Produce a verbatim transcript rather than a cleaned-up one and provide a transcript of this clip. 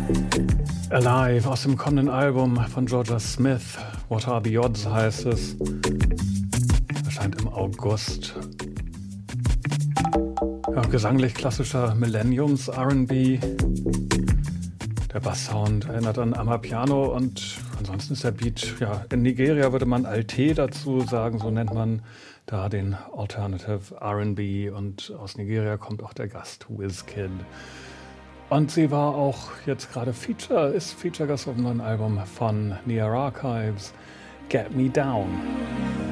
Alive aus dem kommenden Album von Jorja Smith. What Are the Odds heißt es. Erscheint im August. Ja, gesanglich klassischer Millenniums-R and B. Der Basssound erinnert an Amapiano und ansonsten ist der Beat, ja, in Nigeria würde man Alte dazu sagen, so nennt man da den Alternative R and B, und aus Nigeria kommt auch der Gast Wizkid. Und sie war auch jetzt gerade Feature, ist Feature-Gast auf dem neuen Album von Near Archives, Get Me Down.